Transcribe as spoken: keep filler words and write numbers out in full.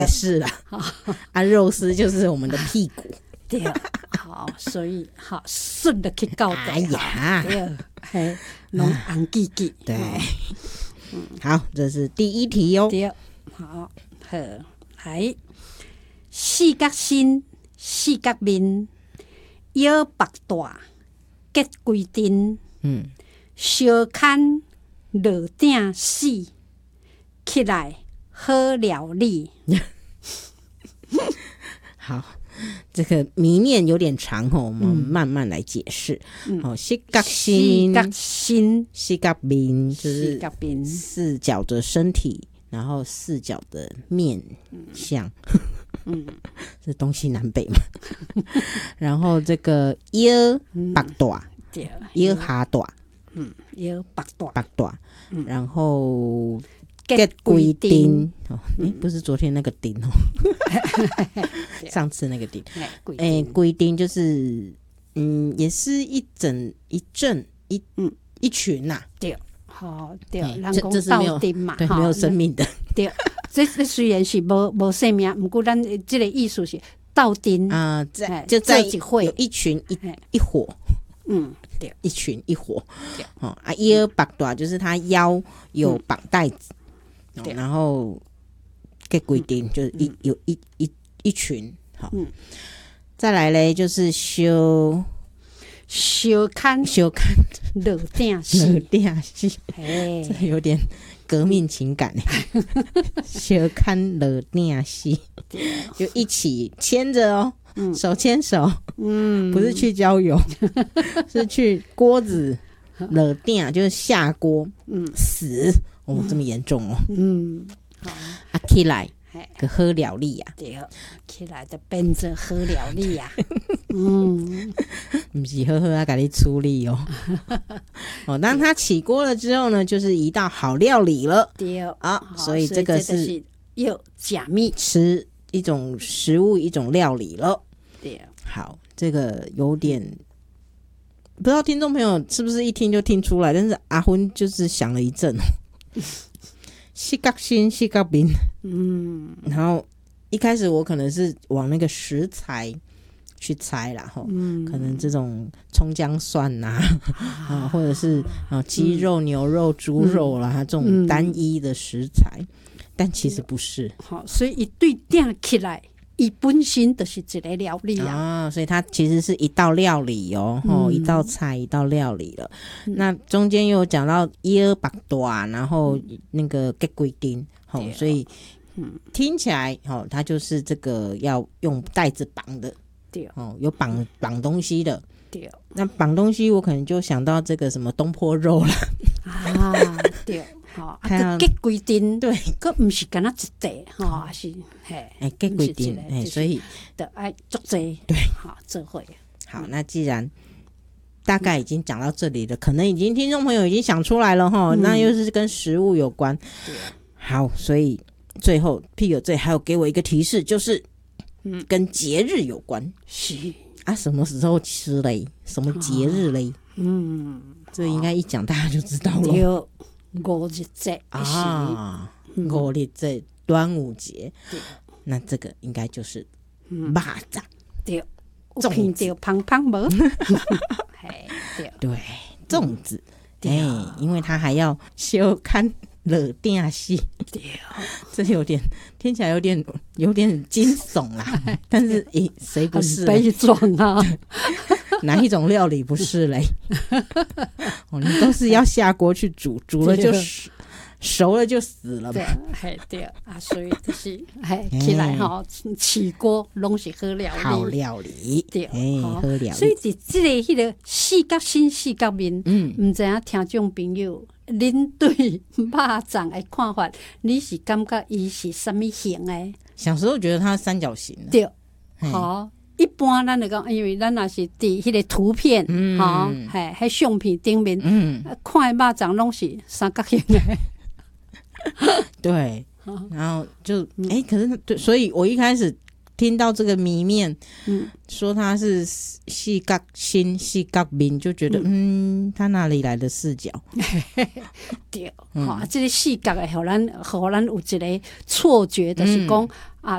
也是啦。啊，肉丝就是我们的屁股。 对，好，所以好顺的去到底。 哎呀， 对，嘿，拢红记记。 对，嗯，好，这是第一题哟。 对，好，好，来，四角身，四角面，腰腹大，结规阵， 嗯， 小牵落顶死，起来好料理。 好。这个谜面有点长哦，我们慢慢来解释。嗯、哦，四角身， 四角身， 四角面就是四角面， 四角的身体，然后四角的面相，嗯，是东西南北嘛。然后这个腰腹大， 对， 腰下大， 嗯，腰腹大， 腹大，嗯、然后。结规丁哦，哎、欸，不是昨天那个丁哦，上次那个丁，哎，规丁就是嗯，也是一整一阵一嗯一群呐、啊， 对，好对，人讲到丁嘛， 对，没有生命的， 对，这这虽然是无无生命，不过咱这个意思是到丁啊，在就在有一群一一伙。 嗯，对， 一群一伙，哦啊，腰绑大就是他腰有绑带子。哦、然后给规定、嗯、就是一、嗯、有一一一群好、嗯，再来嘞就是修修看修看落顶死落顶死，这有点革命情感修看落顶死，就一起牵着哦、嗯，手牵手，嗯，不是去郊游，是去锅子落顶，就是下锅，嗯，死。哦，这么严重哦！嗯，好啊，起来个喝了力呀， 对，起来就变成喝了力呀。嗯， 不是呵呵啊，给你处理哦。哦，当它起锅了之后呢，就是一道好料理了。 对啊，所以这个是又假蜜吃一种食物一种料理了。 对， 好，这个有点。不知道听众朋友是不是一听就听出来，但是阿昏就是想了一阵哦。四角身四角面，嗯，然后一开始我可能是往那个食材去猜啦，吼、嗯，可能这种葱姜蒜呐、啊，啊，或者是啊鸡肉、嗯、牛肉、猪肉啦、嗯，这种单一的食材，嗯、但其实不是。 好，所以一对定起来。伊本身就是一个料理啊， 啊，所以它其实是一道料理哦，嗯、一道菜一道料理了。嗯、那中间又讲到腰腹大，然后那个结规丁，哦，所以、嗯、听起来哦，它就是这个要用带子绑的，对哦，有绑绑东西的，对。那绑东西我可能就想到这个什么东坡肉了啊，对。哦，啊，结规定，对，佫毋是干那一块，吼、哦，是嘿， 哎，结规定，哎，所以的爱足济， 对， 好，这会好。那既然大概已经讲到这里了，嗯、可能已经听众朋友已经想出来了哈、嗯，那又是跟食物有关。对，好，所以最后 P 最还有给我一个提示，就是嗯，跟节日有关。 是啊，什么时候吃嘞？什么节日嘞？嗯，这应该一讲大家就知道了。 五日节啊，五日节端午节，那这个应该就是肉粽， 对，粽子胖胖无， 对对，粽子，哎，因为它还要小看落顶死，对，这有点听起来有点有点惊悚啦，但是诶，谁不是悲壮啊？ 哪一种料理不是嘞？哦，你都是要下锅去煮，煮了就熟了就死了嘛。 对，对啊，所以就是哎起来哈，起锅拢是好料理， 好料理，对，哎，好料理。 所以伫这个迄个四角身四角面，嗯，唔知影听众朋友，恁对肉粽的看法，你是感觉伊是什么型的？ 小时候觉得它三角形， 对，好。一般咱来讲，因为咱也是伫迄个图片，嗯，哈，嘿，喺相片顶面，嗯，看的肉粽拢是三角形的， 对，然后就哎、欸，可是对，所以我一开始听到这个谜面，嗯，说它是四角身四角面，就觉得嗯，它、嗯、哪里来的视角？ 对，哈、嗯，这个四角的，互咱互咱有一个错觉，就是讲、嗯、啊，